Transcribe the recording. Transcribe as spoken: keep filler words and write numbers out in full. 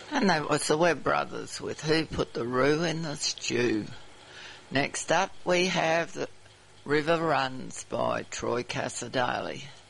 And that was the Webb brothers with Who Put the Roo in the Stew. Next up we have The River Runs by Troy Cassar-Daley.